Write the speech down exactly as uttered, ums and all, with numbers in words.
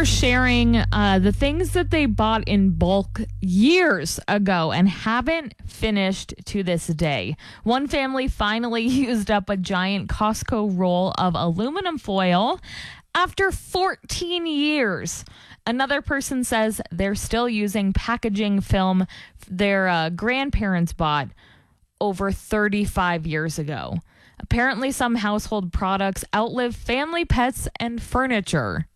are sharing uh, the things that they bought in bulk years ago and haven't finished to this day. One family finally used up a giant Costco roll of aluminum foil after fourteen years. Another person says they're still using packaging film their uh, grandparents bought over thirty-five years ago. Apparently, some household products outlive family pets and furniture.